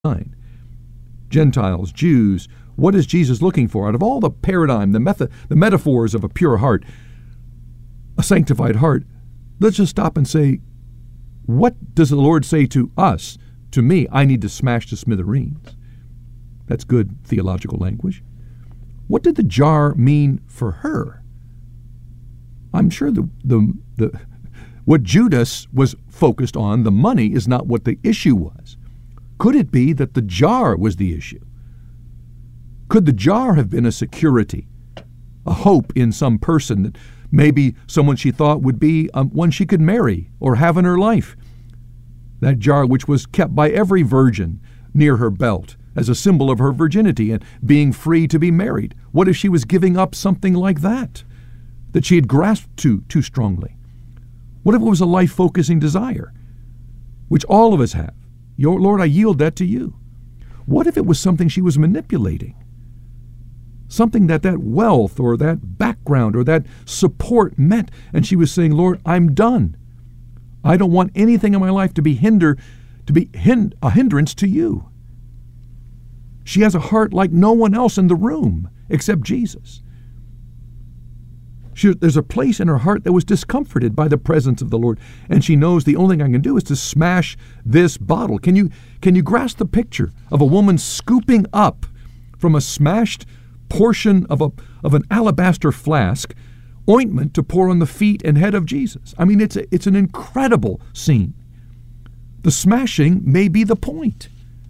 Gentiles, Jews, what is Jesus looking for? Out of all the paradigm, the metaphors of a pure heart, a sanctified heart, let's just stop and say, what does the Lord say to us, to me? I need to smash to smithereens. That's good theological language. What did the jar mean for her? I'm sure what Judas was focused on, the money, is not what the issue was. Could it be that the jar was the issue? Could the jar have been a security, a hope in some person, that maybe someone she thought would be one she could marry or have in her life? That jar which was kept by every virgin near her belt as a symbol of her virginity and being free to be married. What if she was giving up something like that she had grasped too strongly? What if it was a life-focusing desire, which all of us have? Lord, I yield that to you. What if it was something she was manipulating? Something that wealth or that background or that support meant, and she was saying, Lord, I'm done. I don't want anything in my life to be a hindrance to you. She has a heart like no one else in the room except Jesus. There's a place in her heart that was discomforted by the presence of the Lord, and she knows the only thing I can do is to smash this bottle. Can you grasp the picture of a woman scooping up from a smashed portion of an alabaster flask ointment to pour on the feet and head of Jesus? I mean, it's an incredible scene. The smashing may be the point.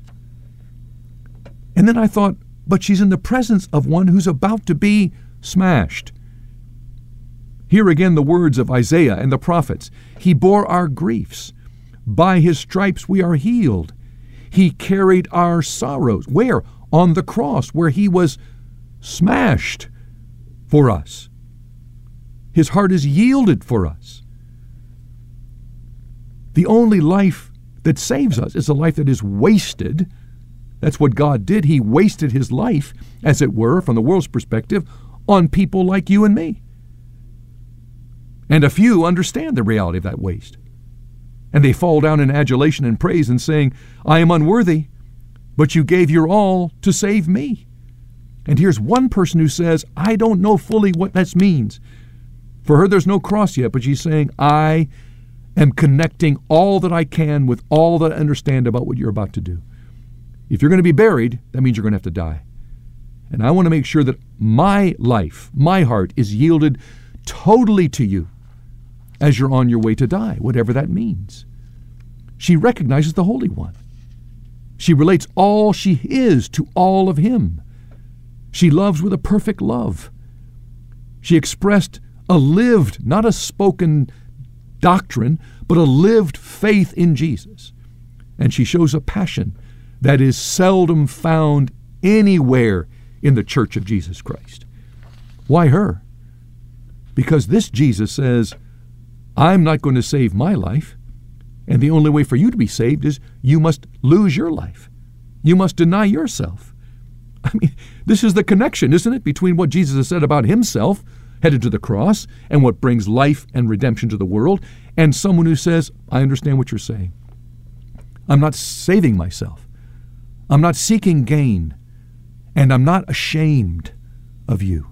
And then I thought, but she's in the presence of one who's about to be smashed. Here again the words of Isaiah and the prophets. He bore our griefs. By his stripes we are healed. He carried our sorrows. Where? On the cross, where he was smashed for us. His heart is yielded for us. The only life that saves us is a life that is wasted. That's what God did. He wasted his life, as it were, from the world's perspective, on people like you and me. And a few understand the reality of that waste. And they fall down in adulation and praise and saying, I am unworthy, but you gave your all to save me. And here's one person who says, I don't know fully what that means. For her, there's no cross yet, but she's saying, I am connecting all that I can with all that I understand about what you're about to do. If you're going to be buried, that means you're going to have to die. And I want to make sure that my life, my heart, is yielded totally to you as you're on your way to die, whatever that means. She recognizes the Holy One. She relates all she is to all of him. She loves with a perfect love. She expressed a lived, not a spoken doctrine, but a lived faith in Jesus. And she shows a passion that is seldom found anywhere in the Church of Jesus Christ. Why her? Because this Jesus says, I'm not going to save my life, and the only way for you to be saved is you must lose your life. You must deny yourself. I mean, this is the connection, isn't it, between what Jesus has said about himself, headed to the cross, and what brings life and redemption to the world, and someone who says, I understand what you're saying. I'm not saving myself. I'm not seeking gain, and I'm not ashamed of you.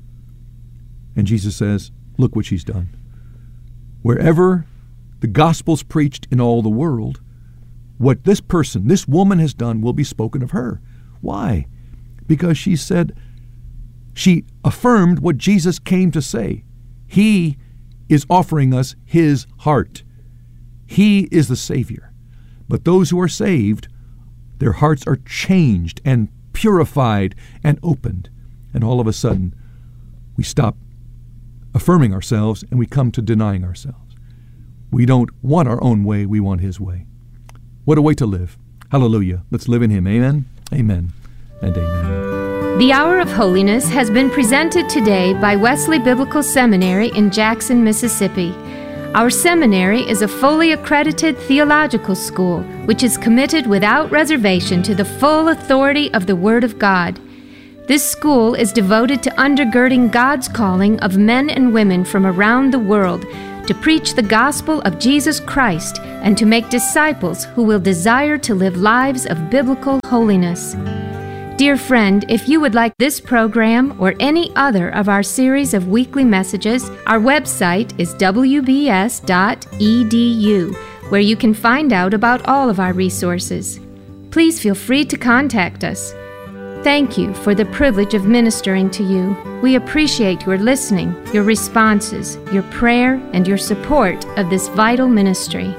And Jesus says, look what she's done. Wherever the gospel's preached in all the world, what this person, this woman has done will be spoken of her. Why? Because she said, she affirmed what Jesus came to say. He is offering us his heart. He is the Savior. But those who are saved, their hearts are changed and purified and opened. And all of a sudden, we stop affirming ourselves and we come to denying ourselves. We don't want our own way, we want his way. What a way to live. Hallelujah. Let's live in him. Amen, amen, and amen. The Hour of Holiness has been presented today by Wesley Biblical Seminary in Jackson, Mississippi. Our seminary is a fully accredited theological school which is committed without reservation to the full authority of the Word of God. This school is devoted to undergirding God's calling of men and women from around the world to preach the gospel of Jesus Christ and to make disciples who will desire to live lives of biblical holiness. Dear friend, if you would like this program or any other of our series of weekly messages, our website is wbs.edu, where you can find out about all of our resources. Please feel free to contact us. Thank you for the privilege of ministering to you. We appreciate your listening, your responses, your prayer, and your support of this vital ministry.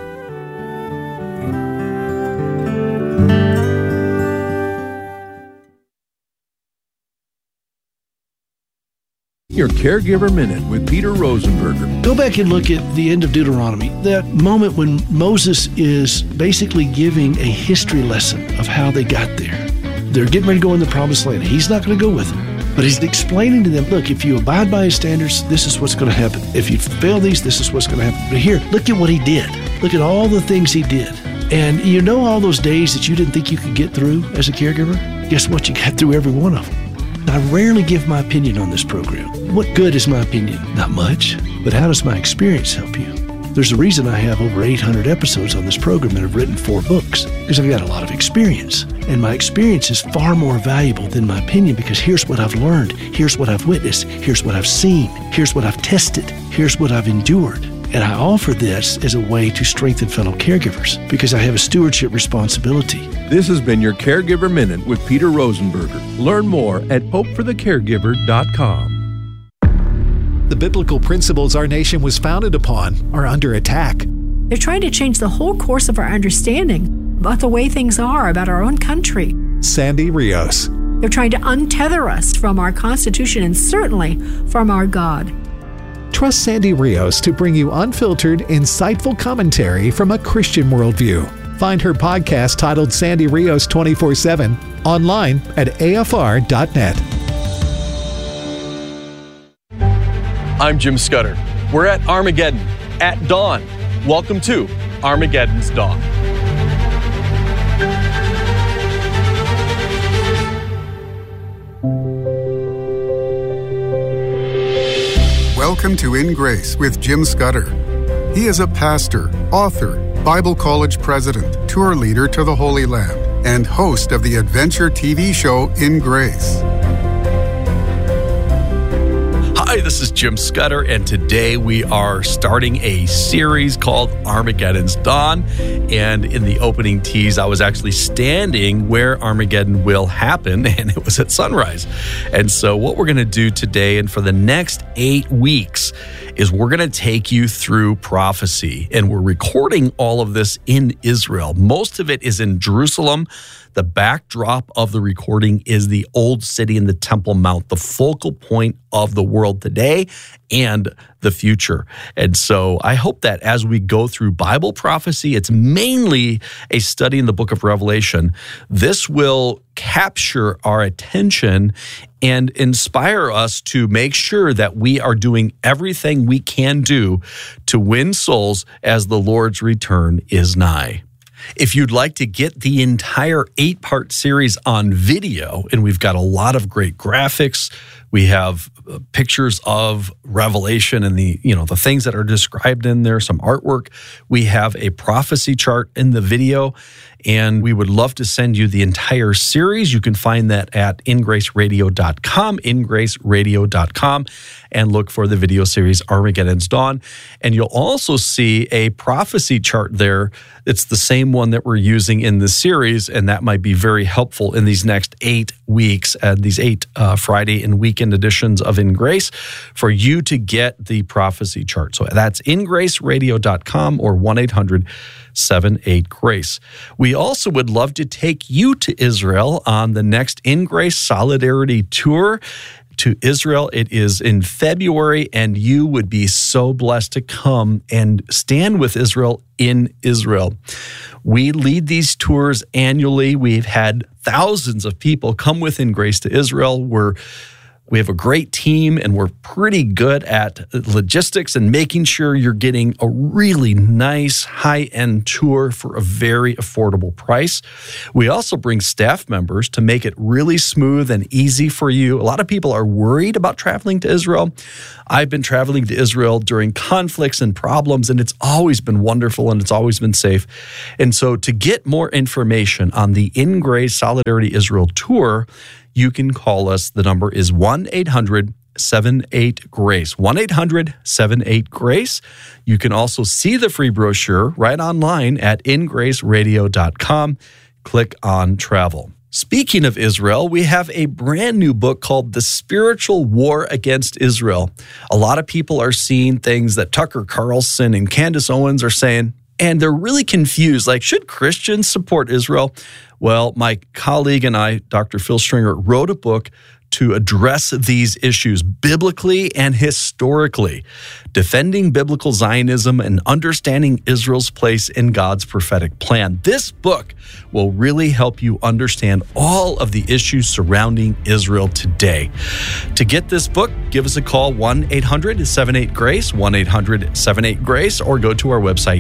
Your Caregiver Minute with Peter Rosenberger. Go back and look at the end of Deuteronomy, that moment when Moses is basically giving a history lesson of how they got there. They're getting ready to go in the promised land. He's not going to go with them. But he's explaining to them, look, if you abide by his standards, this is what's going to happen. If you fail these, this is what's going to happen. But here, look at what he did. Look at all the things he did. And you know all those days that you didn't think you could get through as a caregiver? Guess what? You got through every one of them. I rarely give my opinion on this program. What good is my opinion? Not much. But how does my experience help you? There's a reason I have over 800 episodes on this program and I've written 4 books, because I've got a lot of experience. And my experience is far more valuable than my opinion, because here's what I've learned, here's what I've witnessed, here's what I've seen, here's what I've tested, here's what I've endured. And I offer this as a way to strengthen fellow caregivers, because I have a stewardship responsibility. This has been your Caregiver Minute with Peter Rosenberger. Learn more at hopeforthecaregiver.com. The biblical principles our nation was founded upon are under attack. They're trying to change the whole course of our understanding about the way things are about our own country. Sandy Rios. They're trying to untether us from our Constitution and certainly from our God. Trust Sandy Rios to bring you unfiltered, insightful commentary from a Christian worldview. Find her podcast titled Sandy Rios 24/7 online at afr.net. I'm Jim Scudder. We're at Armageddon at dawn. Welcome to Armageddon's Dawn. Welcome to In Grace with Jim Scudder. He is a pastor, author, Bible college president, tour leader to the Holy Land, and host of the adventure TV show In Grace. Hi, this is Jim Scudder, and today we are starting a series called Armageddon's Dawn. And in the opening tease, I was actually standing where Armageddon will happen, and it was at sunrise. And so what we're going to do today and for the next 8 weeks is we're going to take you through prophecy. And we're recording all of this in Israel. Most of it is in Jerusalem. The backdrop of the recording is the Old City and the Temple Mount, the focal point of the world today and the future. And so I hope that as we go through Bible prophecy, it's mainly a study in the book of Revelation. This will capture our attention and inspire us to make sure that we are doing everything we can do to win souls as the Lord's return is nigh. If you'd like to get the entire 8-part series on video, and we've got a lot of great graphics, we have pictures of Revelation and the things that are described in there, some artwork. We have a prophecy chart in the video, and we would love to send you the entire series. You can find that at ingraceradio.com, ingraceradio.com, and look for the video series Armageddon's Dawn. And you'll also see a prophecy chart there. It's the same one that we're using in the series, and that might be very helpful in these next 8 weeks, these 8 Friday and weekend editions of In Grace, for you to get the prophecy chart. So that's ingraceradio.com or 1-800-78-GRACE. We also would love to take you to Israel on the next In Grace Solidarity Tour to Israel. It is in February, and you would be so blessed to come and stand with Israel in Israel. We lead these tours annually. We've had thousands of people come with In Grace to Israel. We're We have a great team, and we're pretty good at logistics and making sure you're getting a really nice high-end tour for a very affordable price. We also bring staff members to make it really smooth and easy for you. A lot of people are worried about traveling to Israel. I've been traveling to Israel during conflicts and problems, and it's always been wonderful and it's always been safe. And so to get more information on the In Grace Solidarity Israel tour, you can call us. The number is 1-800-78-GRACE, 1-800-78-GRACE. You can also see the free brochure right online at ingraceradio.com. Click on travel. Speaking of Israel, we have a brand new book called The Spiritual War Against Israel. A lot of people are seeing things that Tucker Carlson and Candace Owens are saying, and they're really confused. Like, should Christians support Israel? Well, my colleague and I, Dr. Phil Stringer, wrote a book to address these issues biblically and historically, defending biblical Zionism and understanding Israel's place in God's prophetic plan. This book will really help you understand all of the issues surrounding Israel today. To get this book, give us a call, 1-800-78-GRACE, 1-800-78-GRACE, or go to our website,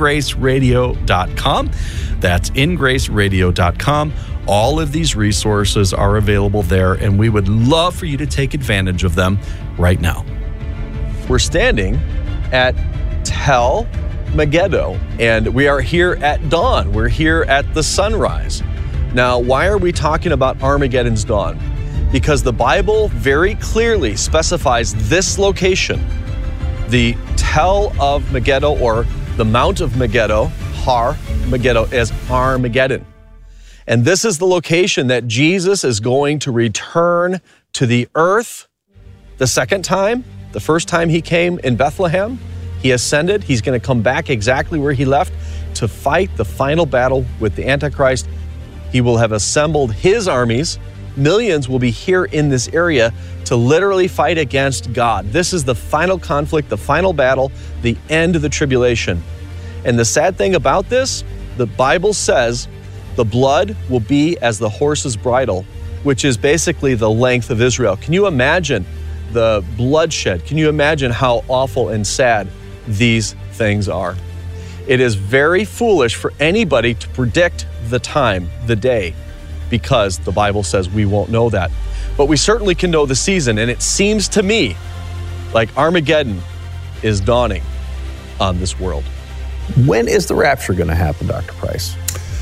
ingraceradio.com. That's ingraceradio.com. All of these resources are available there, and we would love for you to take advantage of them right now. We're standing at Tel Megiddo, and we are here at dawn. We're here at the sunrise. Now, why are we talking about Armageddon's dawn? Because the Bible very clearly specifies this location, the Tel of Megiddo, or the Mount of Megiddo, Har Megiddo, as Armageddon. And this is the location that Jesus is going to return to the earth the second time. The first time he came in Bethlehem, he ascended. He's going to come back exactly where he left to fight the final battle with the Antichrist. He will have assembled his armies. Millions will be here in this area to literally fight against God. This is the final conflict, the final battle, the end of the tribulation. And the sad thing about this, the Bible says the blood will be as the horse's bridle, which is basically the length of Israel. Can you imagine the bloodshed? Can you imagine how awful and sad these things are? It is very foolish for anybody to predict the time, the day, because the Bible says we won't know that. But we certainly can know the season, and it seems to me like Armageddon is dawning on this world. When is the rapture going to happen, Dr. Price?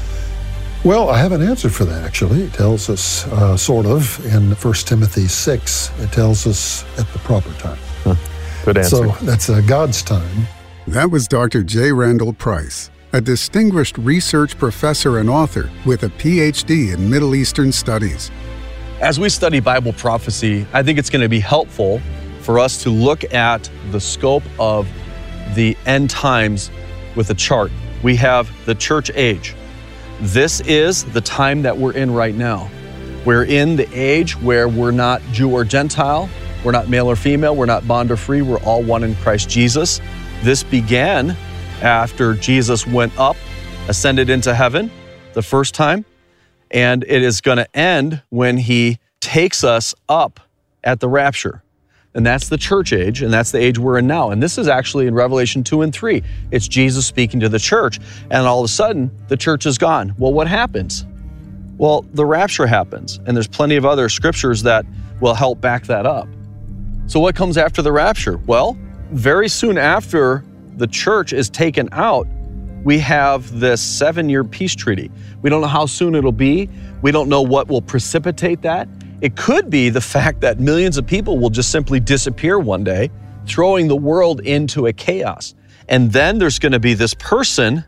Well, I have an answer for that, actually. It tells us, sort of, in 1 Timothy 6, it tells us at the proper time. Good answer. So that's God's time. That was Dr. J. Randall Price, a distinguished research professor and author with a PhD in Middle Eastern Studies. As we study Bible prophecy, I think it's going to be helpful for us to look at the scope of the end times with a chart. We have the church age. This is the time that we're in right now. We're in the age where we're not Jew or Gentile, we're not male or female, we're not bond or free, we're all one in Christ Jesus. This began after Jesus went up, ascended into heaven the first time, and it is going to end when he takes us up at the rapture. And that's the church age, and that's the age we're in now. And this is actually in Revelation 2 and 3. It's Jesus speaking to the church, and all of a sudden, the church is gone. Well, what happens? Well, the rapture happens, and there's plenty of other scriptures that will help back that up. So what comes after the rapture? Well, very soon after the church is taken out, we have this 7-year peace treaty. We don't know how soon it'll be. We don't know what will precipitate that. It could be the fact that millions of people will just simply disappear one day, throwing the world into a chaos. And then there's going to be this person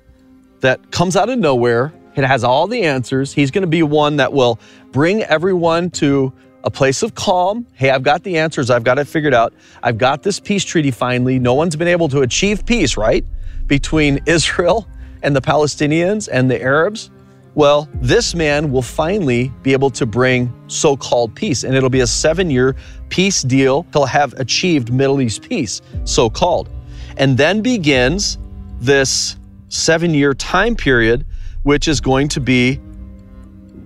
that comes out of nowhere. It has all the answers. He's going to be one that will bring everyone to a place of calm. Hey, I've got the answers. I've got it figured out. I've got this peace treaty finally. No one's been able to achieve peace, right? Between Israel and the Palestinians and the Arabs. Well, this man will finally be able to bring so-called peace, and it'll be a 7-year peace deal. He'll have achieved Middle East peace, so-called. And then begins this 7-year time period, which is going to be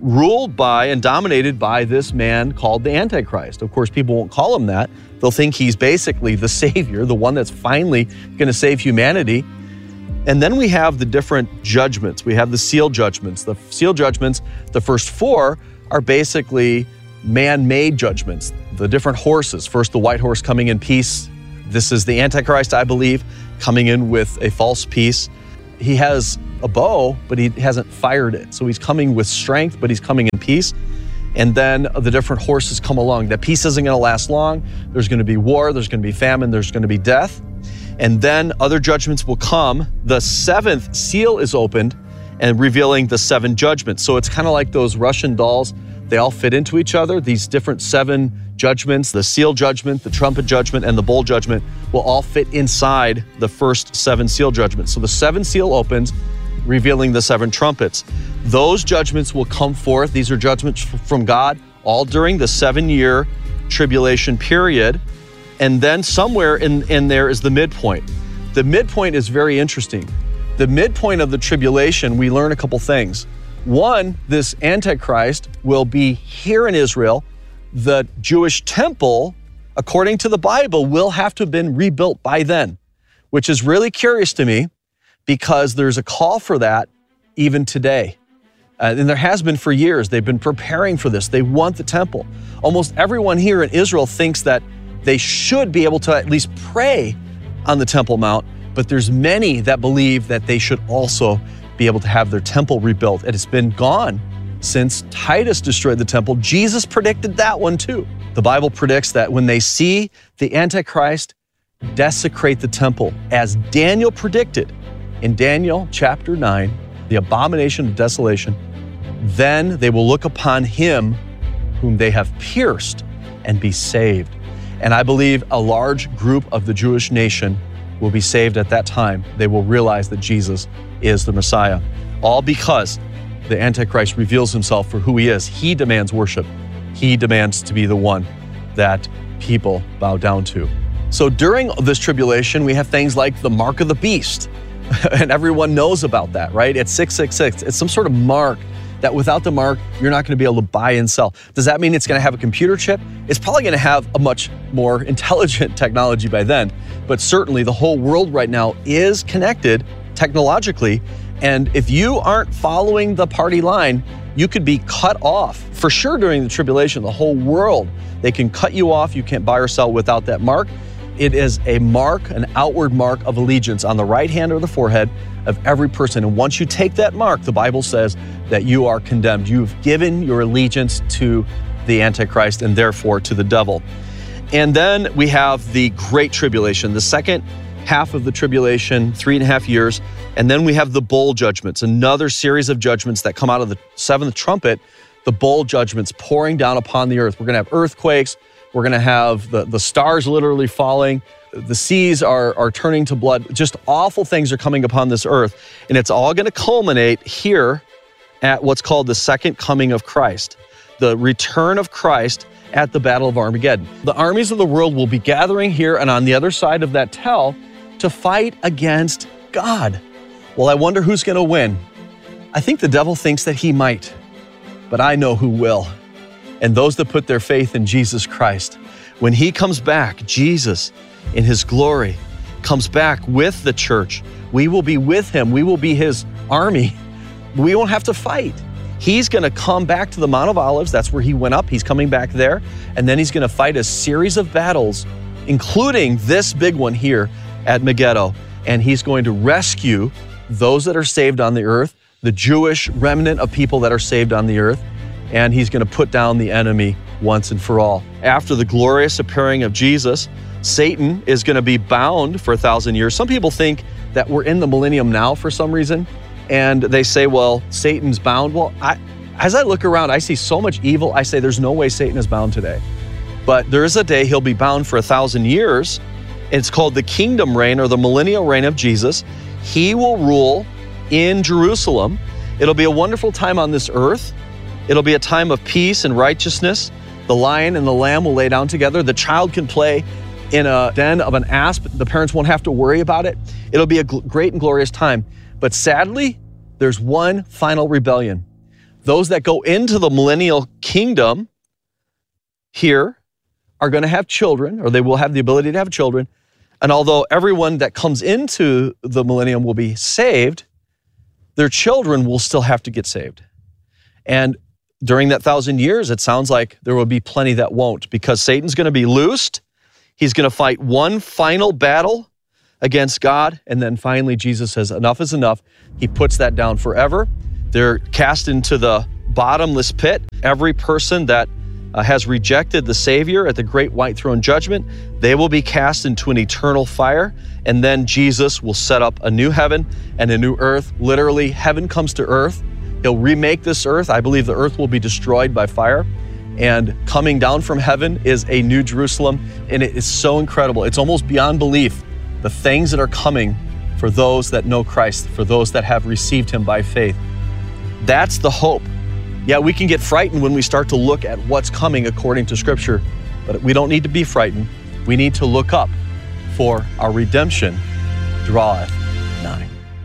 ruled by and dominated by this man called the Antichrist. Of course, people won't call him that. They'll think he's basically the savior, the one that's finally going to save humanity. And then we have the different judgments. We have the seal judgments. The seal judgments, the first 4, are basically man-made judgments. The different horses. First, the white horse coming in peace. This is the Antichrist, I believe, coming in with a false peace. He has a bow, but he hasn't fired it. So he's coming with strength, but he's coming in peace. And then the different horses come along. That peace isn't going to last long. There's going to be war, there's going to be famine, there's going to be death. And then other judgments will come. The 7th seal is opened and revealing the 7 judgments. So it's kind of like those Russian dolls. They all fit into each other. These different 7 judgments, the seal judgment, the trumpet judgment, and the bowl judgment will all fit inside the first 7 seal judgments. So the 7th seal opens, revealing the 7 trumpets. Those judgments will come forth. These are judgments from God, all during the 7-year tribulation period. And then somewhere in there is the midpoint. The midpoint is very interesting. The midpoint of the tribulation, we learn a couple things. One, this Antichrist will be here in Israel. The Jewish temple, according to the Bible, will have to have been rebuilt by then, which is really curious to me because there's a call for that even today. And there has been for years. They've been preparing for this. They want the temple. Almost everyone here in Israel thinks that they should be able to at least pray on the Temple Mount, but there's many that believe that they should also be able to have their temple rebuilt. It has been gone since Titus destroyed the temple. Jesus predicted that one too. The Bible predicts that when they see the Antichrist desecrate the temple, as Daniel predicted in Daniel chapter 9, the abomination of desolation, then they will look upon him whom they have pierced and be saved. And I believe a large group of the Jewish nation will be saved at that time. They will realize that Jesus is the Messiah. All because the Antichrist reveals himself for who he is. He demands worship. He demands to be the one that people bow down to. So during this tribulation, we have things like the mark of the beast. And everyone knows about that, right? It's 666. It's some sort of mark that without the mark, you're not going to be able to buy and sell. Does that mean it's going to have a computer chip? It's probably going to have a much more intelligent technology by then. But certainly the whole world right now is connected technologically. And if you aren't following the party line, you could be cut off. For sure during the tribulation, the whole world, they can cut you off. You can't buy or sell without that mark. It is a mark, an outward mark of allegiance on the right hand or the forehead of every person. And once you take that mark, the Bible says that you are condemned. You've given your allegiance to the Antichrist and therefore to the devil. And then we have the Great Tribulation, the second half of the tribulation, 3.5 years. And then we have the bowl judgments, another series of judgments that come out of the 7th trumpet, the bowl judgments pouring down upon the earth. We're going to have earthquakes. We're going to have the stars literally falling. The seas are turning to blood. Just awful things are coming upon this earth. And it's all going to culminate here at what's called the second coming of Christ, the return of Christ at the Battle of Armageddon. The armies of the world will be gathering here and on the other side of that tell to fight against God. Well, I wonder who's going to win. I think the devil thinks that he might, but I know who will. And those that put their faith in Jesus Christ. When he comes back, Jesus in his glory comes back with the church. We will be with him. We will be his army. We won't have to fight. He's going to come back to the Mount of Olives. That's where he went up. He's coming back there. And then he's going to fight a series of battles, including this big one here at Megiddo. And he's going to rescue those that are saved on the earth, the Jewish remnant of people that are saved on the earth. And he's going to put down the enemy once and for all. After the glorious appearing of Jesus, Satan is going to be bound for 1,000 years. Some people think that we're in the millennium now for some reason, and they say, well, Satan's bound. Well, as I look around, I see so much evil. I say there's no way Satan is bound today. But there is a day he'll be bound for 1,000 years. It's called the kingdom reign or the millennial reign of Jesus. He will rule in Jerusalem. It'll be a wonderful time on this earth. It'll be a time of peace and righteousness. The lion and the lamb will lay down together. The child can play in a den of an asp. The parents won't have to worry about it. It'll be a great and glorious time. But sadly, there's one final rebellion. those that go into the millennial kingdom here are going to have children, or they will have the ability to have children. And although everyone that comes into the millennium will be saved, their children will still have to get saved. And during that 1,000 years, it sounds like there will be plenty that won't, because Satan's going to be loosed. He's going to fight one final battle against God. And then finally, Jesus says, enough is enough. He puts that down forever. They're cast into the bottomless pit. Every person that has rejected the Savior at the great white throne judgment, they will be cast into an eternal fire. And then Jesus will set up a new heaven and a new earth. Literally, heaven comes to earth. He'll remake this earth. I believe the earth will be destroyed by fire. And coming down from heaven is a new Jerusalem. And it is so incredible. It's almost beyond belief, the things that are coming for those that know Christ, for those that have received him by faith. That's the hope. Yeah, we can get frightened when we start to look at what's coming according to Scripture, but we don't need to be frightened. We need to look up, for our redemption draweth nigh.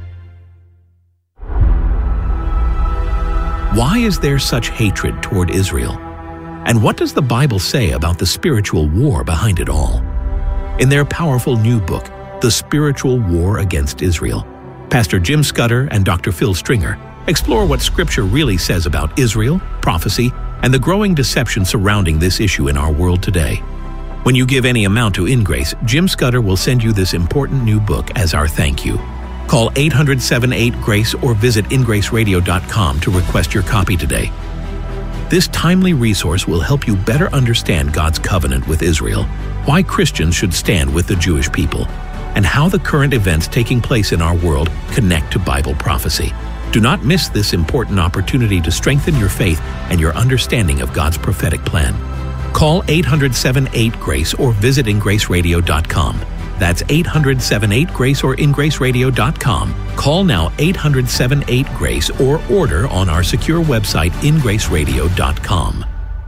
Why is there such hatred toward Israel? And what does the Bible say about the spiritual war behind it all? In their powerful new book, The Spiritual War Against Israel, Pastor Jim Scudder and Dr. Phil Stringer explore what Scripture really says about Israel, prophecy, and the growing deception surrounding this issue in our world today. When you give any amount to InGrace, Jim Scudder will send you this important new book as our thank you. Call 800-78-GRACE or visit ingraceradio.com to request your copy today. This timely resource will help you better understand God's covenant with Israel, why Christians should stand with the Jewish people, and how the current events taking place in our world connect to Bible prophecy. Do not miss this important opportunity to strengthen your faith and your understanding of God's prophetic plan. Call 800-78-GRACE or visit ingraceradio.com. That's 800-78-GRACE or ingraceradio.com. Call now 800-78-GRACE or order on our secure website ingraceradio.com.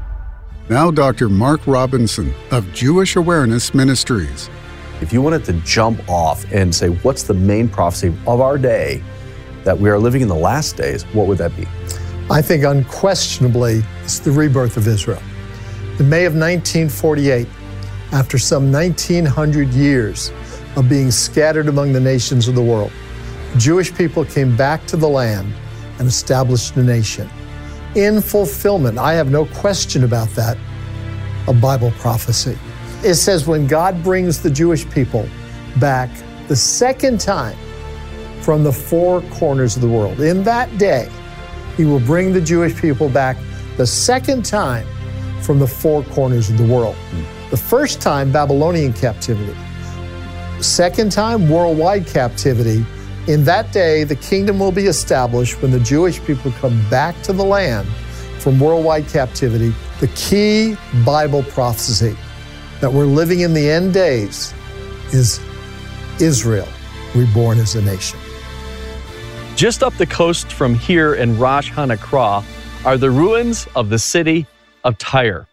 Now Dr. Mark Robinson of Jewish Awareness Ministries. If you wanted to jump off and say, what's the main prophecy of our day that we are living in the last days, what would that be? I think unquestionably it's the rebirth of Israel. In May of 1948, after some 1,900 years of being scattered among the nations of the world, Jewish people came back to the land and established a nation. In fulfillment, I have no question about that, of Bible prophecy. It says when God brings the Jewish people back the second time from the four corners of the world, in that day, he will bring the Jewish people back the second time from the four corners of the world. The first time, Babylonian captivity. Second time, worldwide captivity. In that day, the kingdom will be established when the Jewish people come back to the land from worldwide captivity. The key Bible prophecy that we're living in the end days is Israel reborn as a nation. Just up the coast from here in Rosh Hanakra are the ruins of the city of Tyre.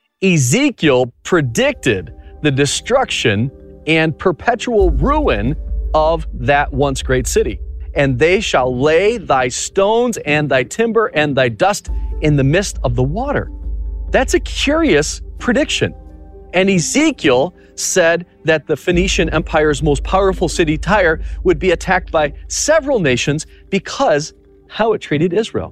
Ezekiel predicted the destruction and perpetual ruin of that once great city. And they shall lay thy stones and thy timber and thy dust in the midst of the water. That's a curious prediction. And Ezekiel said that the Phoenician Empire's most powerful city, Tyre, would be attacked by several nations because how it treated Israel.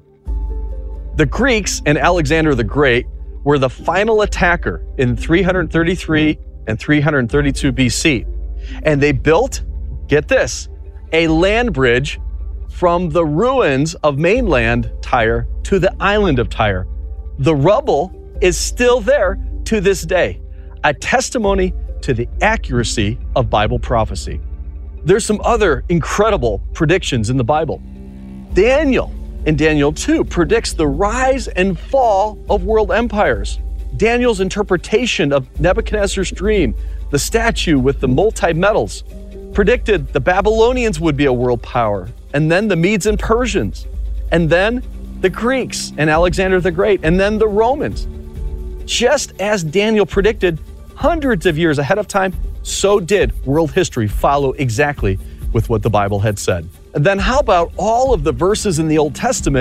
The Greeks and Alexander the Great were the final attacker in 333 and 332 BC. And they built, get this, a land bridge from the ruins of mainland Tyre to the island of Tyre. The rubble is still there to this day, a testimony to the accuracy of Bible prophecy. There's some other incredible predictions in the Bible. Daniel, in Daniel 2, predicts the rise and fall of world empires. Daniel's interpretation of Nebuchadnezzar's dream, the statue with the multi-metals, predicted the Babylonians would be a world power, and then the Medes and Persians, and then the Greeks and Alexander the Great, and then the Romans. Just as Daniel predicted hundreds of years ahead of time, so did world history follow exactly with what the Bible had said. And then how about all of the verses in the Old Testament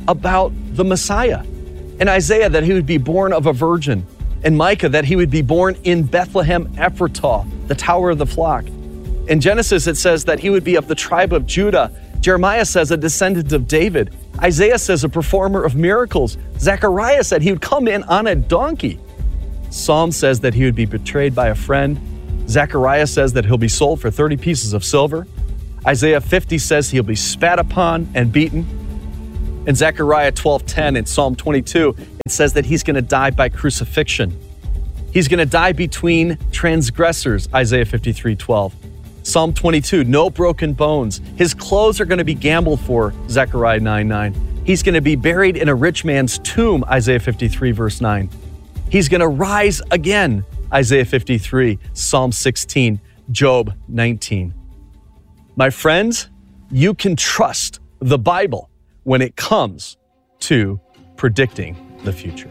about the Messiah. In Isaiah, that he would be born of a virgin. In Micah, that he would be born in Bethlehem Ephratah, the tower of the flock. In Genesis, it says that he would be of the tribe of Judah. Jeremiah says a descendant of David. Isaiah says a performer of miracles. Zechariah said he would come in on a donkey. Psalm says that he would be betrayed by a friend. Zechariah says that he'll be sold for 30 pieces of silver. Isaiah 50 says he'll be spat upon and beaten. In Zechariah 12:10 and Psalm 22, it says that he's going to die by crucifixion. He's going to die between transgressors, Isaiah 53:12. Psalm 22, no broken bones. His clothes are going to be gambled for, Zechariah 9:9. He's going to be buried in a rich man's tomb, Isaiah 53, verse 9. He's going to rise again, Isaiah 53, Psalm 16, Job 19. My friends, you can trust the Bible when it comes to predicting the future.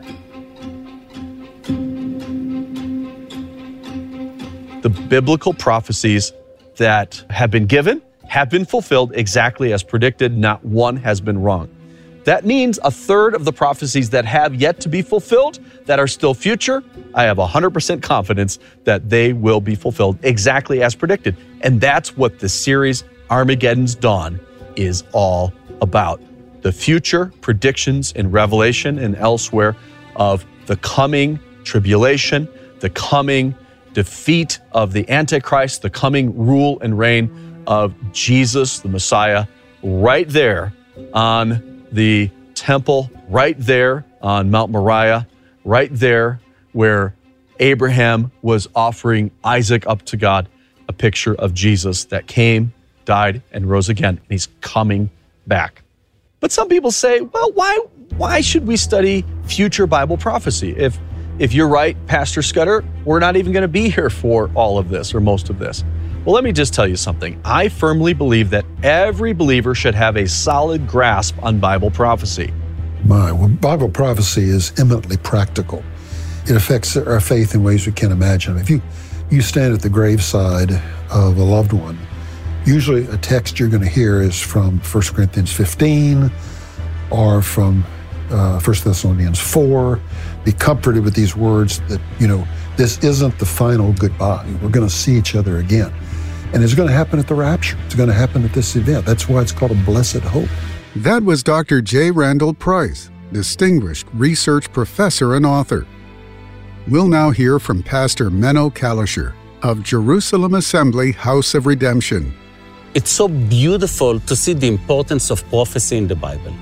The biblical prophecies that have been given have been fulfilled exactly as predicted. Not one has been wrong. That means a third of the prophecies that have yet to be fulfilled, that are still future, I have 100% confidence that they will be fulfilled exactly as predicted. And that's what the series Armageddon's Dawn is all about. The future predictions in Revelation and elsewhere of the coming tribulation, the coming defeat of the Antichrist, the coming rule and reign of Jesus, the Messiah, right there on the temple, right there on Mount Moriah, right there where Abraham was offering Isaac up to God, a picture of Jesus that came, died, and rose again, and he's coming back. But some people say, well, why should we study future Bible prophecy? If you're right, Pastor Scudder, we're not even going to be here for all of this or most of this. Well, let me just tell you something. I firmly believe that every believer should have a solid grasp on Bible prophecy. Bible prophecy is eminently practical. It affects our faith in ways we can't imagine. If you stand at the graveside of a loved one, usually a text you're going to hear is from 1 Corinthians 15 or from 1 Thessalonians 4. Be comforted with these words that, this isn't the final goodbye. We're going to see each other again. And it's going to happen at the rapture. It's going to happen at this event. That's why it's called a blessed hope. That was Dr. J. Randall Price, distinguished research professor and author. We'll now hear from Pastor Menno Kalischer of Jerusalem Assembly House of Redemption. It's so beautiful to see the importance of prophecy in the Bible.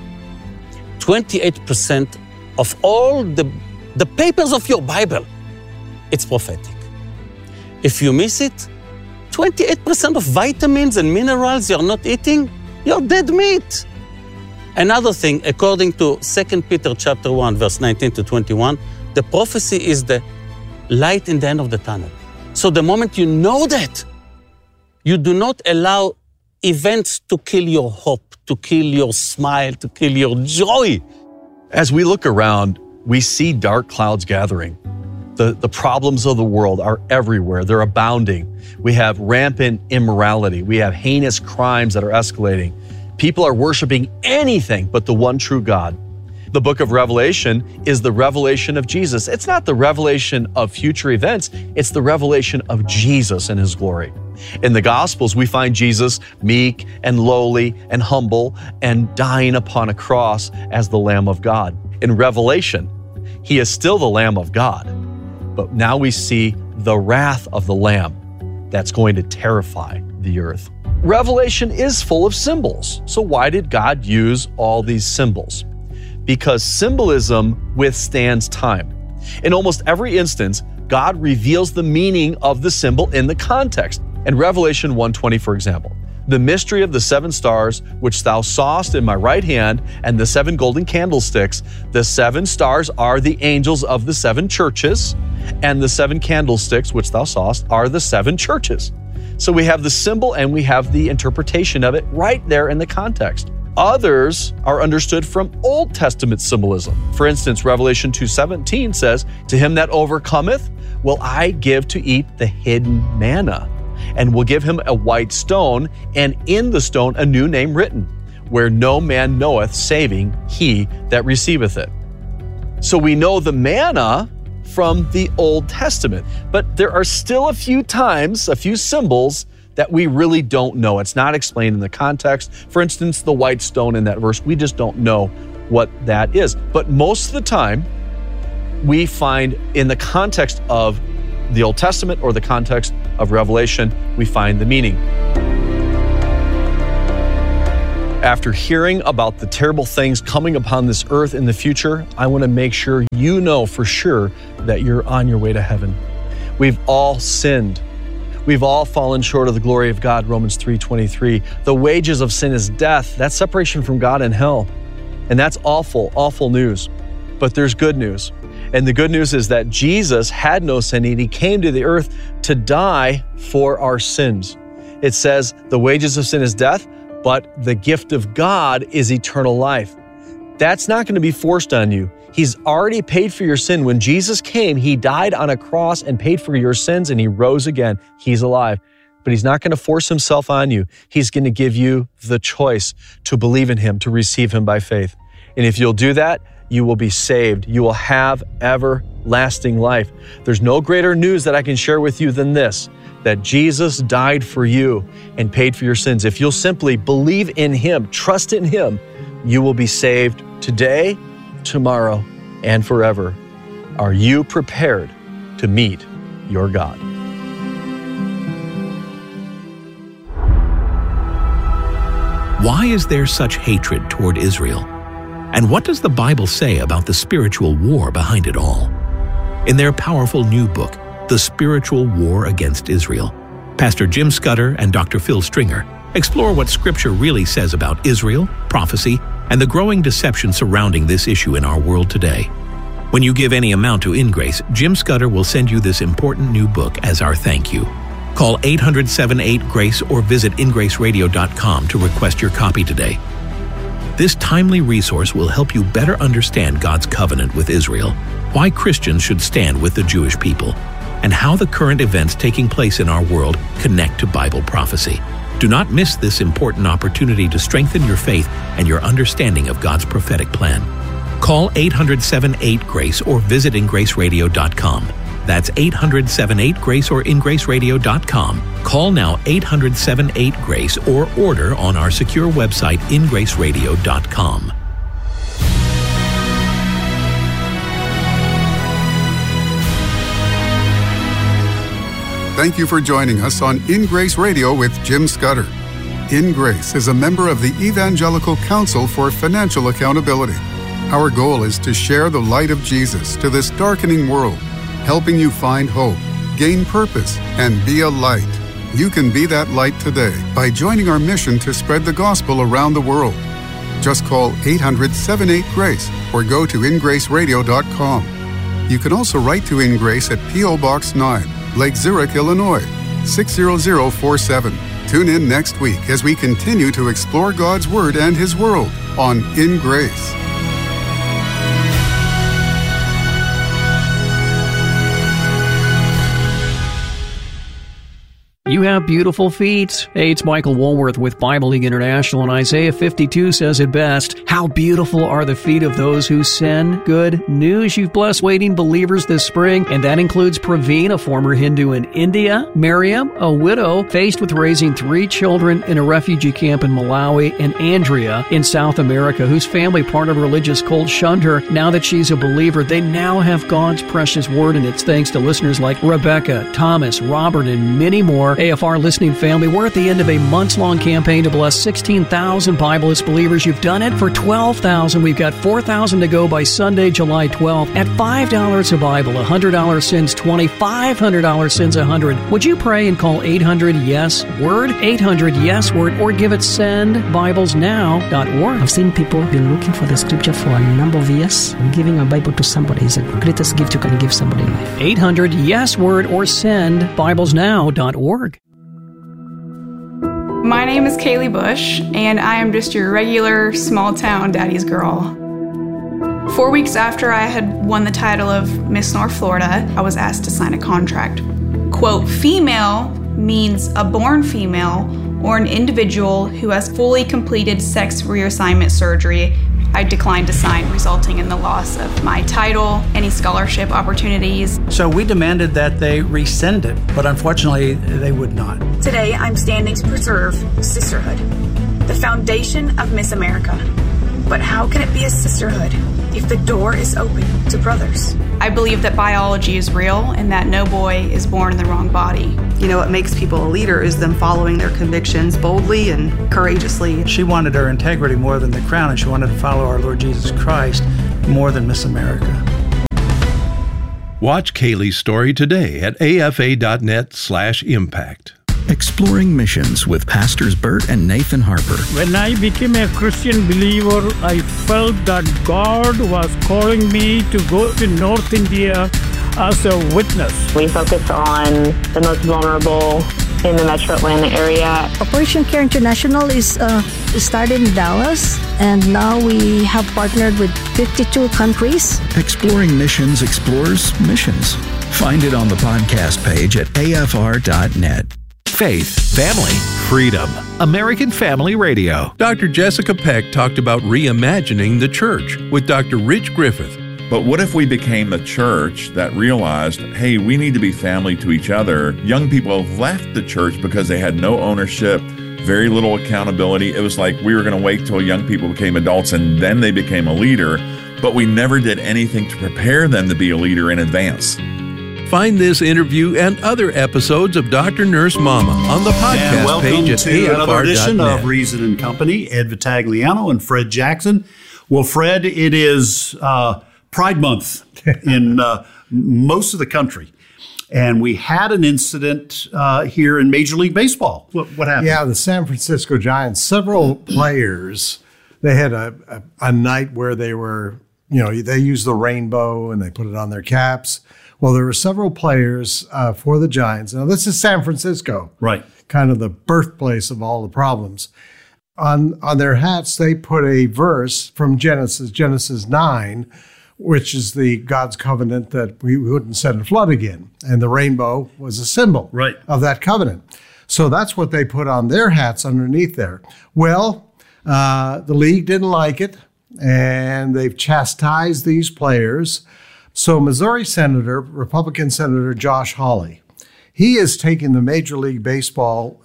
28% of all the papers of your Bible, it's prophetic. If you miss it, 28% of vitamins and minerals you're not eating, you're dead meat. Another thing, according to 2 Peter chapter 1, verse 19 to 21, the prophecy is the light in the end of the tunnel. So the moment you know that, you do not allow events to kill your hope, to kill your smile, to kill your joy. As we look around, we see dark clouds gathering. The problems of the world are everywhere. They're abounding. We have rampant immorality. We have heinous crimes that are escalating. People are worshiping anything but the one true God. The book of Revelation is the revelation of Jesus. It's not the revelation of future events. It's the revelation of Jesus and his glory. In the Gospels, we find Jesus meek and lowly and humble and dying upon a cross as the Lamb of God. In Revelation, he is still the Lamb of God, but now we see the wrath of the Lamb that's going to terrify the earth. Revelation is full of symbols. So why did God use all these symbols? Because symbolism withstands time. In almost every instance, God reveals the meaning of the symbol in the context. In Revelation 1:20, for example, the mystery of the 7 stars which thou sawest in my right hand and the 7 golden candlesticks. The 7 stars are the angels of the 7 churches, and the 7 candlesticks which thou sawest are the 7 churches. So we have the symbol and we have the interpretation of it right there in the context. Others are understood from Old Testament symbolism. For instance, Revelation 2:17 says, "To him that overcometh will I give to eat the hidden manna, and will give him a white stone, and in the stone a new name written, where no man knoweth, saving he that receiveth it. So we know the manna from the Old Testament, but there are still a few times, a few symbols that we really don't know. It's not explained in the context. For instance, the white stone in that verse, we just don't know what that is. But most of the time, we find in the context of the Old Testament or the context of Revelation, we find the meaning. After hearing about the terrible things coming upon this earth in the future, I want to make sure you know for sure that you're on your way to heaven. We've all sinned. We've all fallen short of the glory of God, Romans 3:23. The wages of sin is death. That's separation from God and hell. And that's awful, awful news. But there's good news. And the good news is that Jesus had no sin and he came to the earth to die for our sins. It says the wages of sin is death, but the gift of God is eternal life. That's not going to be forced on you. He's already paid for your sin. When Jesus came, he died on a cross and paid for your sins, and he rose again. He's alive. But he's not going to force himself on you. He's going to give you the choice to believe in him, to receive him by faith. And if you'll do that, you will be saved. You will have everlasting life. There's no greater news that I can share with you than this, that Jesus died for you and paid for your sins. If you'll simply believe in him, trust in him, you will be saved today, tomorrow, and forever. Are you prepared to meet your God? Why is there such hatred toward Israel? And what does the Bible say about the spiritual war behind it all? In their powerful new book, The Spiritual War Against Israel, Pastor Jim Scudder and Dr. Phil Stringer explore what Scripture really says about Israel, prophecy, and the growing deception surrounding this issue in our world today. When you give any amount to InGrace, Jim Scudder will send you this important new book as our thank you. Call 800-78-GRACE or visit ingraceradio.com to request your copy today. This timely resource will help you better understand God's covenant with Israel, why Christians should stand with the Jewish people, and how the current events taking place in our world connect to Bible prophecy. Do not miss this important opportunity to strengthen your faith and your understanding of God's prophetic plan. Call 800-78-GRACE or visit ingraceradio.com. That's 800-78-GRACE or ingraceradio.com. Call now 800-78-GRACE or order on our secure website ingraceradio.com. Thank you for joining us on In Grace Radio with Jim Scudder. In Grace is a member of the Evangelical Council for Financial Accountability. Our goal is to share the light of Jesus to this darkening world, helping you find hope, gain purpose, and be a light. You can be that light today by joining our mission to spread the gospel around the world. Just call 800-78-GRACE or go to ingraceradio.com. You can also write to In Grace at P.O. Box 9, Lake Zurich, Illinois, 60047. Tune in next week as we continue to explore God's Word and His world on In Grace. You have beautiful feet. Hey, it's Michael Woolworth with Bible League International, and Isaiah 52 says it best. How beautiful are the feet of those who send good news. You've blessed waiting believers this spring, and that includes Praveen, a former Hindu in India, Miriam, a widow faced with raising 3 children in a refugee camp in Malawi, and Andrea in South America, whose family, part of a religious cult, shunned her. Now that she's a believer, they now have God's precious word, and it's thanks to listeners like Rebecca, Thomas, Robert, and many more. AFR listening family, we're at the end of a months-long campaign to bless 16,000 Bibleist believers. You've done it for 12,000. We've got 4,000 to go by Sunday, July 12th. At $5 a Bible, $100 sends 20, $500 sends 100. Would you pray and call 800-YES-WORD, 800-YES-WORD, or give it sendbiblesnow.org. I've seen people been looking for the scripture for a number of years. Giving a Bible to somebody is the greatest gift you can give somebody in life. 800-YES-WORD or sendbiblesnow.org. My name is Kaylee Bush, and I am just your regular small-town daddy's girl. 4 weeks after I had won the title of Miss North Florida, I was asked to sign a contract. Quote, female means a born female or an individual who has fully completed sex reassignment surgery, I declined to sign, resulting in the loss of my title, any scholarship opportunities. So we demanded that they rescind it, but unfortunately they would not. Today, I'm standing to preserve sisterhood, the foundation of Miss America. But how can it be a sisterhood if the door is open to brothers? I believe that biology is real and that no boy is born in the wrong body. You know, what makes people a leader is them following their convictions boldly and courageously. She wanted her integrity more than the crown, and she wanted to follow our Lord Jesus Christ more than Miss America. Watch Kaylee's story today at afa.net/impact. Exploring Missions with Pastors Bert and Nathan Harper. When I became a Christian believer, I felt that God was calling me to go to North India as a witness. We focus on the most vulnerable in the Metro Atlanta area. Operation Care International is started in Dallas, and now we have partnered with 52 countries. Exploring Missions explores missions. Find it on the podcast page at afr.net. Faith, family, freedom. American Family Radio. Dr. Jessica Peck talked about reimagining the church with Dr. Rich Griffith. But what if we became a church that realized, hey, we need to be family to each other? Young people left the church because they had no ownership, very little accountability. It was like we were going to wait till young people became adults and then they became a leader, but we never did anything to prepare them to be a leader in advance. Find this interview and other episodes of Dr. Nurse Mama on the podcast page at to another edition afr.net. of Reason and Company. Ed Vitagliano and Fred Jackson. Well, Fred, it is Pride Month in most of the country. And we had an incident here in Major League Baseball. What happened? Yeah, the San Francisco Giants, several players, they had a night where they were, they used the rainbow and they put it on their caps. Well, there were several players for the Giants. Now, this is San Francisco. Right. Kind of the birthplace of all the problems. On their hats, they put a verse from Genesis 9, which is the God's covenant that we wouldn't send a flood again. And the rainbow was a symbol of that covenant. So that's what they put on their hats underneath there. Well, the league didn't like it, and they've chastised these players. So Missouri Senator, Republican Senator Josh Hawley, he is taking the Major League Baseball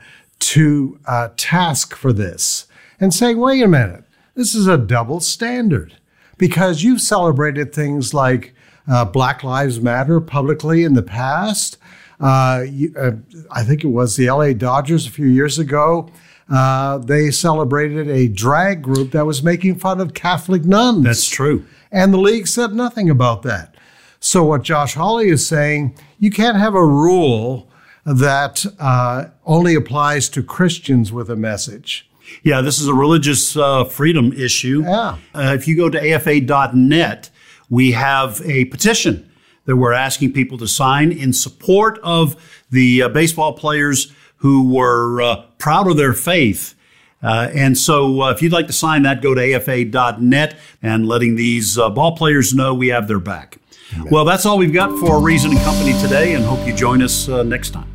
to task for this and saying, wait a minute, this is a double standard because you've celebrated things like Black Lives Matter publicly in the past. I think it was the LA Dodgers a few years ago. They celebrated a drag group that was making fun of Catholic nuns. That's true. And the league said nothing about that. So what Josh Hawley is saying, you can't have a rule that only applies to Christians with a message. Yeah, this is a religious freedom issue. Yeah. If you go to afa.net, we have a petition that we're asking people to sign in support of the baseball players who were proud of their faith. And so if you'd like to sign that, go to afa.net and letting these ball players know we have their back. Amen. Well, that's all we've got for Reason and Company today, and hope you join us next time.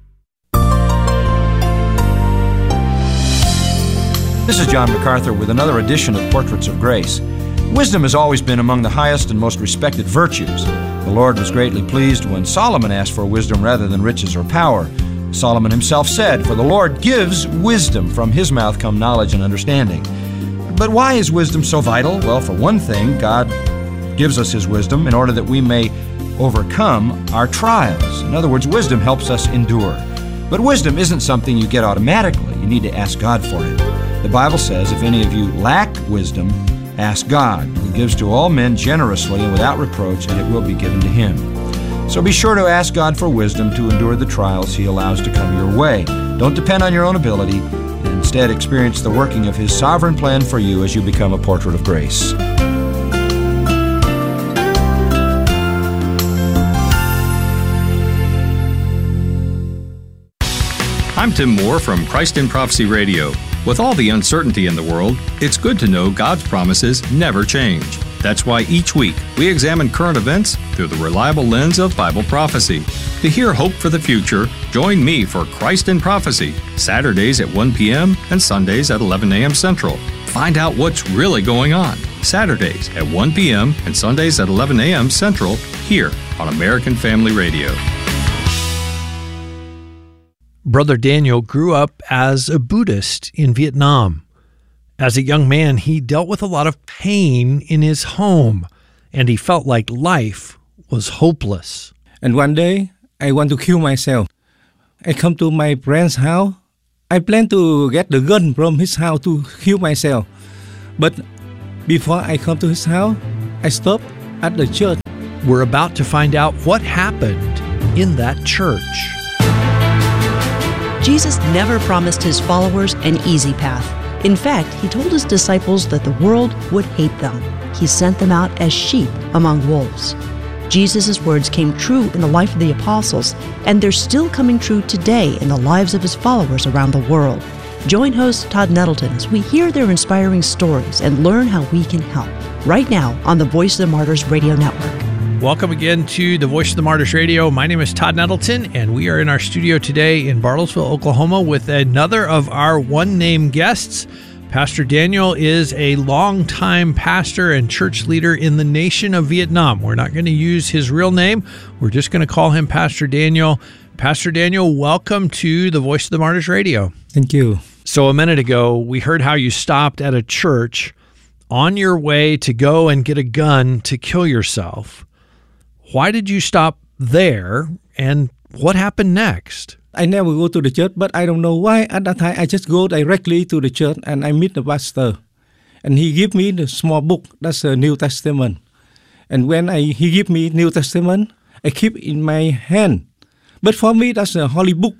This is John MacArthur with another edition of Portraits of Grace. Wisdom has always been among the highest and most respected virtues. The Lord was greatly pleased when Solomon asked for wisdom rather than riches or power. Solomon himself said, "For the Lord gives wisdom, from his mouth come knowledge and understanding." But why is wisdom so vital? Well, for one thing, God gives us his wisdom in order that we may overcome our trials. In other words, wisdom helps us endure. But wisdom isn't something you get automatically. You need to ask God for it. The Bible says, if any of you lack wisdom, ask God, who gives to all men generously and without reproach, and it will be given to him. So be sure to ask God for wisdom to endure the trials he allows to come your way. Don't depend on your own ability. Instead, experience the working of his sovereign plan for you as you become a portrait of grace. I'm Tim Moore from Christ in Prophecy Radio. With all the uncertainty in the world, it's good to know God's promises never change. That's why each week we examine current events through the reliable lens of Bible prophecy. To hear hope for the future, join me for Christ in Prophecy, Saturdays at 1 p.m. and Sundays at 11 a.m. Central. Find out what's really going on. Saturdays at 1 p.m. and Sundays at 11 a.m. Central, here on American Family Radio. Brother Daniel grew up as a Buddhist in Vietnam. As a young man, he dealt with a lot of pain in his home, and he felt like life was hopeless. And one day, I want to kill myself. I come to my friend's house. I plan to get the gun from his house to kill myself. But before I come to his house, I stop at the church. We're about to find out what happened in that church. Jesus never promised his followers an easy path. In fact, he told his disciples that the world would hate them. He sent them out as sheep among wolves. Jesus' words came true in the life of the apostles, and they're still coming true today in the lives of his followers around the world. Join host Todd Nettleton as we hear their inspiring stories and learn how we can help. Right now on the Voice of the Martyrs Radio Network. Welcome again to the Voice of the Martyrs Radio. My name is Todd Nettleton, and we are in our studio today in Bartlesville, Oklahoma, with another of our one-name guests. Pastor Daniel is a longtime pastor and church leader in the nation of Vietnam. We're not going to use his real name. We're just going to call him Pastor Daniel. Pastor Daniel, welcome to the Voice of the Martyrs Radio. Thank you. So a minute ago, we heard how you stopped at a church on your way to go and get a gun to kill yourself. Why did you stop there, and what happened next? I never go to the church, but I don't know why. At that time, I just go directly to the church, and I meet the pastor. And he give me the small book, that's the New Testament. And when he give me New Testament, I keep in my hand. But for me, that's a holy book,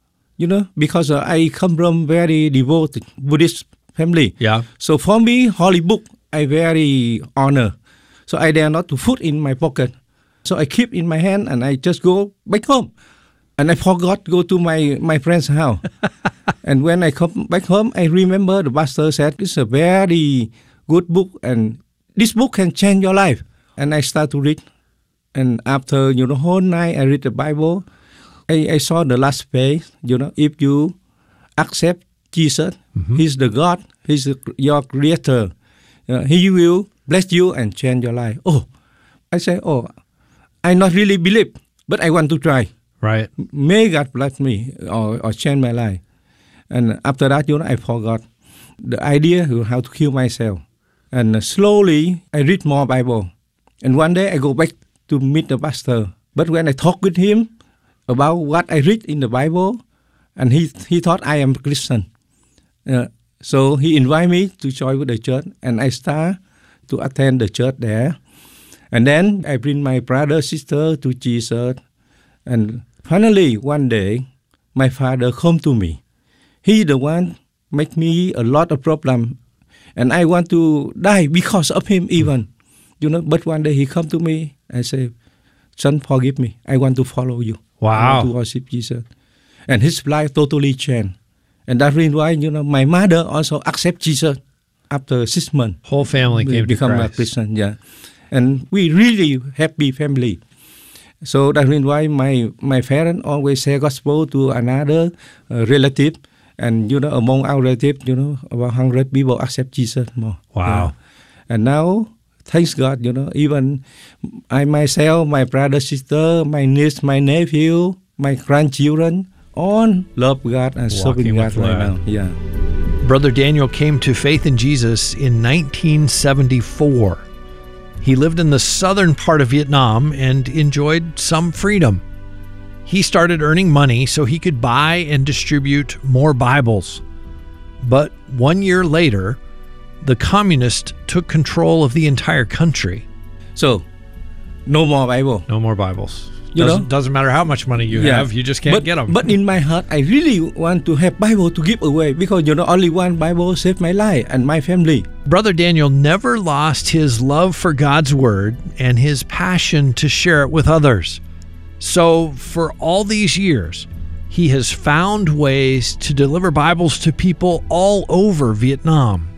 because I come from very devoted Buddhist family. Yeah. So for me, holy book, I very honor. So I dare not to put in my pocket. So I keep in my hand and I just go back home. And I forgot to go to my friend's house. And when I come back home, I remember the pastor said, it's a very good book and this book can change your life. And I start to read. And after, the whole night I read the Bible, I saw the last page, if you accept Jesus, He's the God, He's your creator. He will bless you and change your life. I say, I not really believe, but I want to try. Right. May God bless me or change my life. And after that, I forgot the idea of how to kill myself. And slowly, I read more Bible. And one day, I go back to meet the pastor. But when I talk with him about what I read in the Bible, and he thought I am Christian. So he invited me to join with the church, and I start to attend the church there. And then I bring my brother, sister to Jesus. And finally, one day, my father come to me. He the one make me a lot of problem. And I want to die because of him even. But one day he come to me and say, son, forgive me. I want to follow you. Wow. I want to worship Jesus. And his life totally changed. And that's why, my mother also accept Jesus after 6 months. Whole family came to become Christ. a Christian, yeah. And we really happy family. So that's why my parents always say gospel to another relative. And, among our relatives, about 100 people accept Jesus more. Wow. Yeah. And now, thanks God, even I myself, my brother, sister, my niece, my nephew, my grandchildren, all love God and serving God right now. Yeah. Brother Daniel came to faith in Jesus in 1974. He lived in the southern part of Vietnam and enjoyed some freedom. He started earning money so he could buy and distribute more Bibles. But 1 year later, the communists took control of the entire country. So, no more Bible. No more Bibles. Doesn't matter how much money you have, you just can't get them. But in my heart, I really want to have Bible to give away because, only one Bible saved my life and my family. Brother Daniel never lost his love for God's Word and his passion to share it with others. So for all these years, he has found ways to deliver Bibles to people all over Vietnam.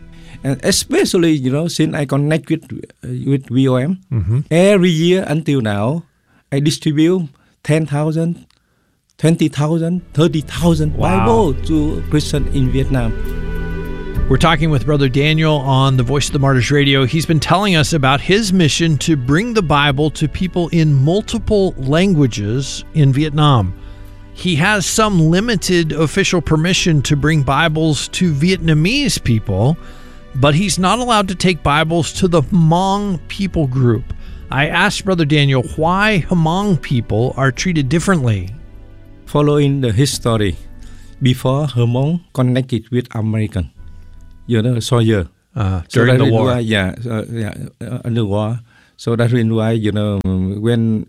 And especially, since I connect with VOM, every year until now, I distribute 10,000, 20,000, 30,000 Bible to Christians in Vietnam. We're talking with Brother Daniel on the Voice of the Martyrs Radio. He's been telling us about his mission to bring the Bible to people in multiple languages in Vietnam. He has some limited official permission to bring Bibles to Vietnamese people, but he's not allowed to take Bibles to the Hmong people group. I asked Brother Daniel why Hmong people are treated differently. Following the history, before Hmong connected with American, soldier. During the war. In the war. So that's why, when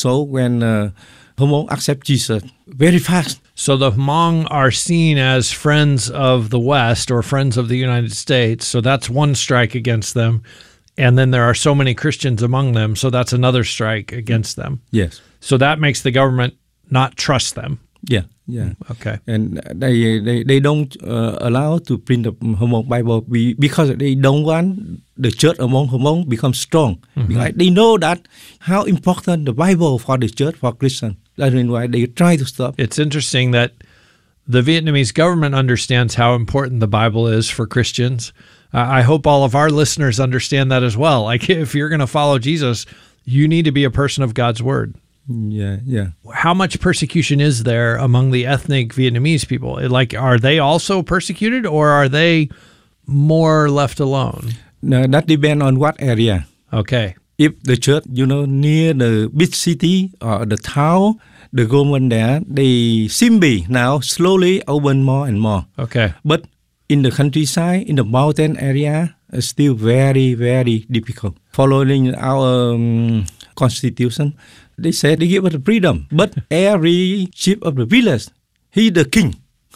Hmong accept Jesus very fast. So the Hmong are seen as friends of the West or friends of the United States. So that's one strike against them. And then there are so many Christians among them. So that's another strike against them. Yes. So that makes the government not trust them. Yeah. Okay. And they don't allow to print the Hmong Bible because they don't want the church among Hmong become strong. Because they know that how important the Bible for the church, for Christians. That's why they try to stop. It's interesting that the Vietnamese government understands how important the Bible is for Christians. I hope all of our listeners understand that as well. Like, if you're going to follow Jesus, you need to be a person of God's Word. Yeah. How much persecution is there among the ethnic Vietnamese people? Like, are they also persecuted, or are they more left alone? No, that depends on what area. Okay. If the church, near the big city or the town, the government there, they simply now slowly open more and more. Okay. But in the countryside, in the mountain area, it's still very, very difficult. Following our constitution, they said they give us the freedom. But every chief of the village, he the king.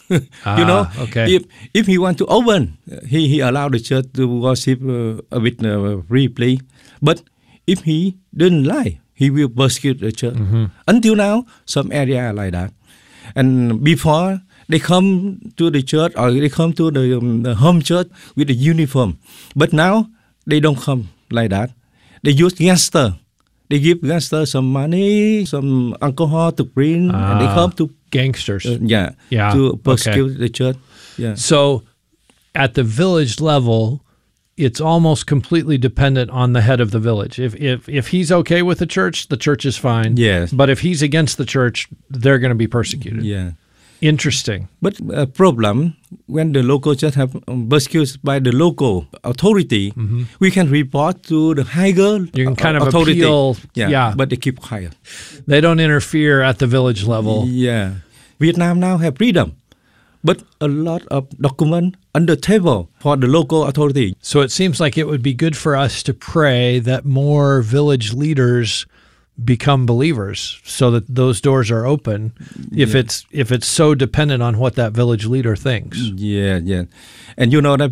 Okay. If he want to open, he allow the church to worship with free play. But if he didn't like, he will persecute the church. Until now, some area are like that. And before, they come to the church or they come to the home church with the uniform. But now, they don't come like that. They use gangster. They give gangsters some money, some alcohol to drink, and they come to gangsters. To persecute the church. Yeah. So, at the village level, it's almost completely dependent on the head of the village. If he's okay with the church is fine. Yes. But if he's against the church, they're going to be persecuted. Yeah. Interesting. But a problem, when the local church have persecuted by the local authority, we can report to the higher you can kind of authority. Appeal. But they keep quiet. They don't interfere at the village level. Yeah. Vietnam now have freedom, but a lot of documents on the table for the local authority. So it seems like it would be good for us to pray that more village leaders become believers so that those doors are open if it's so dependent on what that village leader thinks. Yeah. And you know that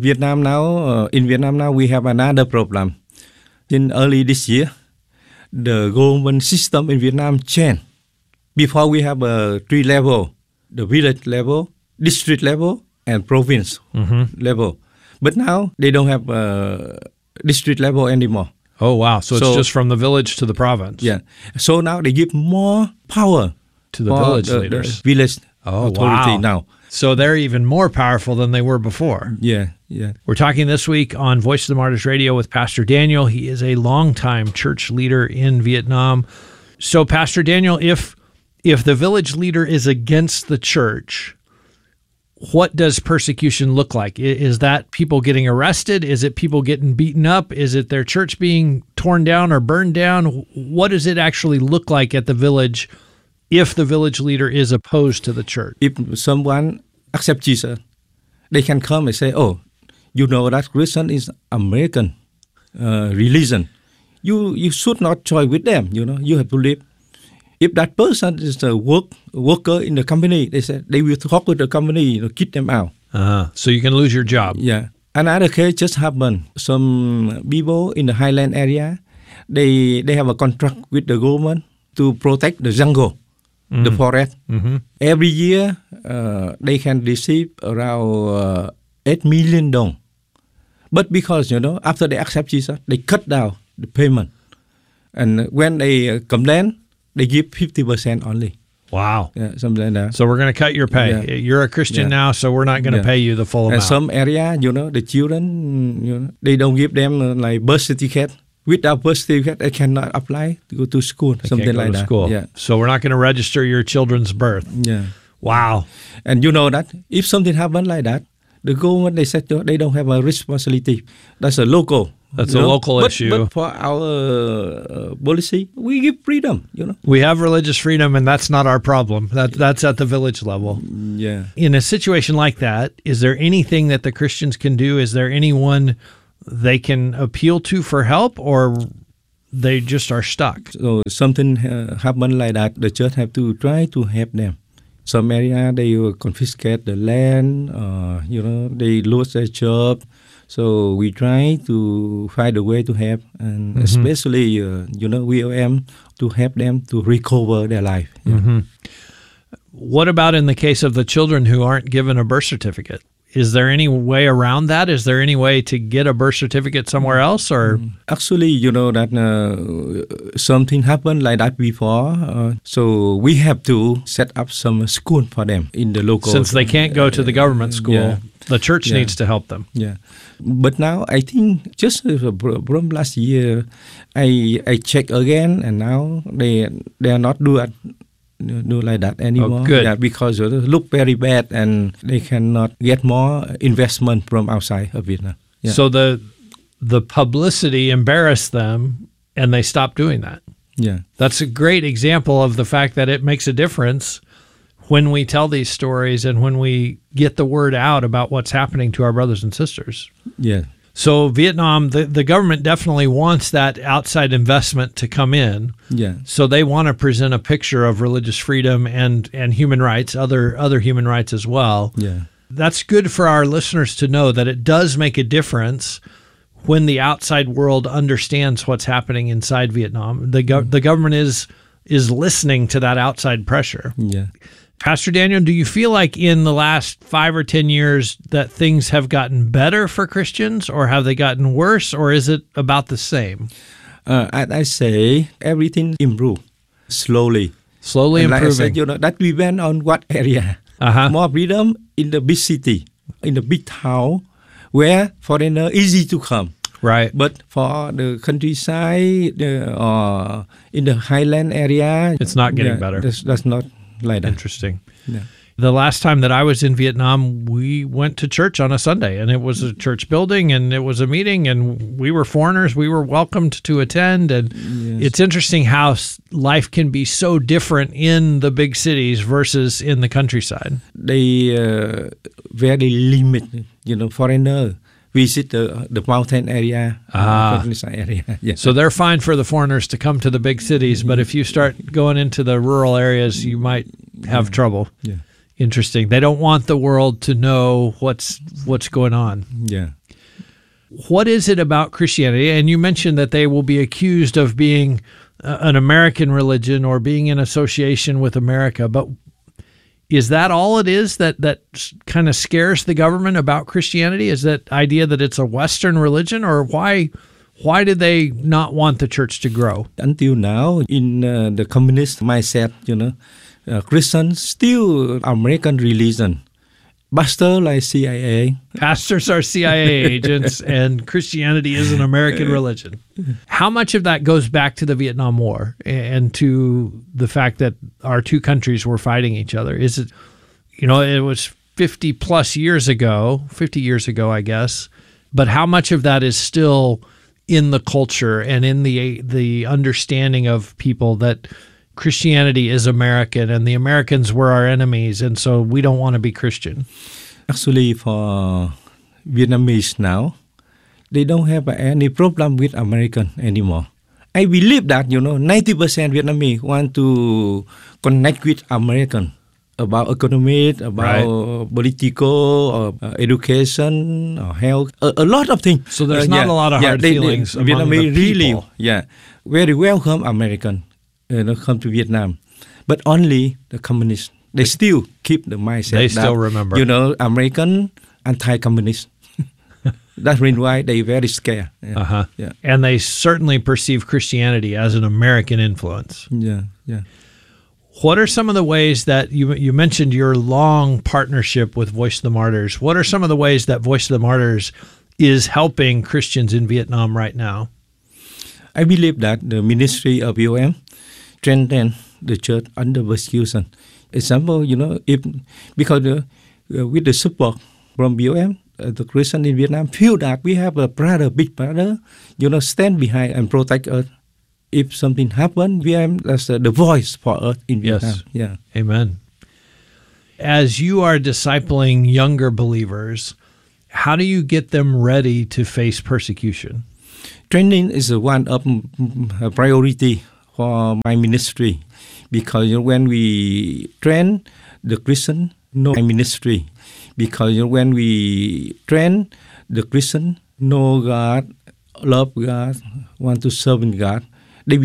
in Vietnam now we have another problem. In early this year, the government system in Vietnam changed. Before we have a 3 level, the village level, district level, and province level. But now they don't have district level anymore. Oh, wow. So it's just from the village to the province. Yeah. So now they give more power to the village leaders. The village authority now. So they're even more powerful than they were before. Yeah. We're talking this week on Voice of the Martyrs Radio with Pastor Daniel. He is a longtime church leader in Vietnam. So, Pastor Daniel, if the village leader is against the church, what does persecution look like? Is that people getting arrested? Is it people getting beaten up? Is it their church being torn down or burned down? What does it actually look like at the village if the village leader is opposed to the church? If someone accepts Jesus, they can come and say, oh, that Christian is American religion. You should not join with them, you have to live. If that person is a worker in the company, they said they will talk with the company, kick them out. So you can lose your job. Yeah. Another case just happened. Some people in the highland area, they have a contract with the government to protect the jungle, the forest. Every year, they can receive around $8 million. But because, after they accept Jesus, they cut down the payment. And when they complain, they give 50% only. Wow. Yeah, something like that. So we're going to cut your pay. Yeah. You're a Christian now, so we're not going to pay you the full amount. And some area, the children, they don't give them like birth certificate. Without birth certificate, they cannot apply to go to school. Something like that. School. Yeah. So we're not going to register your children's birth. Yeah. Wow. And you know that if something happens like that, the government, they said they don't have a responsibility. That's a local. That's a local issue. But for our policy, we give freedom, We have religious freedom, and that's not our problem. That's at the village level. Yeah. In a situation like that, is there anything that the Christians can do? Is there anyone they can appeal to for help, or they just are stuck? So something happen like that, the church have to try to help them. Some area, they will confiscate the land, they lose their job. So we try to find a way to help, and especially, VOM, to help them to recover their life. Yeah. Mm-hmm. What about in the case of the children who aren't given a birth certificate? Is there any way around that? Is there any way to get a birth certificate somewhere else? Or actually, that something happened like that before. So we have to set up some school for them in the local. Since they can't go to the government school, the church needs to help them. Yeah, but now I think just from last year, I check again, and now they are not do like that anymore. Oh, good. Yeah, because it look very bad, and they cannot get more investment from outside of Vietnam. Yeah. So the publicity embarrassed them, and they stopped doing that. Yeah, that's a great example of the fact that it makes a difference when we tell these stories and when we get the word out about what's happening to our brothers and sisters. Yeah. So Vietnam, the government definitely wants that outside investment to come in. Yeah. So they want to present a picture of religious freedom and human rights, other human rights as well. Yeah. That's good for our listeners to know that it does make a difference when the outside world understands what's happening inside Vietnam. The government is listening to that outside pressure. Yeah. Pastor Daniel, do you feel like in the last 5 or 10 years that things have gotten better for Christians, or have they gotten worse, or is it about the same? I say everything improved slowly. Slowly and improving. Like I said, that depends on what area. More freedom in the big city, in the big town, where foreigner easy to come. Right. But for the countryside or in the highland area, it's not getting better. That's not like that. Interesting. Yeah. The last time that I was in Vietnam, we went to church on a Sunday, and it was a church building, and it was a meeting, and we were foreigners. We were welcomed to attend, and It's interesting how life can be so different in the big cities versus in the countryside. They very limited, foreigner visit the mountain area, countryside area. Yeah. So they're fine for the foreigners to come to the big cities, but if you start going into the rural areas, you might have trouble. Yeah. Interesting. They don't want the world to know what's going on. Yeah. What is it about Christianity? And you mentioned that they will be accused of being an American religion or being in association with America, but is that all it is that kind of scares the government about Christianity? Is that idea that it's a Western religion, or why did they not want the church to grow? Until now, in the communist mindset, Christians still American religion. Pastor like CIA. Pastors are CIA agents, and Christianity is an American religion. How much of that goes back to the Vietnam War and to the fact that our two countries were fighting each other? Is it, it was 50 years ago, I guess, but how much of that is still in the culture and in the understanding of people that Christianity is American and the Americans were our enemies, and so we don't want to be Christian? Actually, for Vietnamese now, they don't have any problem with American anymore. I believe that, 90% Vietnamese want to connect with American about economy, about political, education, or health, a lot of things. So there's not a lot of hard feelings among Vietnamese the people. Really, very welcome American. Come to Vietnam, but only the communists. They still keep the mindset. They still remember. American anti-communist. That's why they're very scared. Yeah. Yeah. And they certainly perceive Christianity as an American influence. Yeah. What are some of the ways that you mentioned your long partnership with Voice of the Martyrs? What are some of the ways that Voice of the Martyrs is helping Christians in Vietnam right now? I believe that the ministry of VOM strengthens the church under persecution. Example, because with the support from VOM, the Christians in Vietnam feel that we have a brother, big brother, stand behind and protect us. If something happens, VOM is the voice for us in Vietnam. Yes. Yeah. Amen. As you are discipling younger believers, how do you get them ready to face persecution? Training is one of a priority for my ministry because when we train the Christian, know my ministry. Because when we train the Christian, know God, love God, want to serve in God,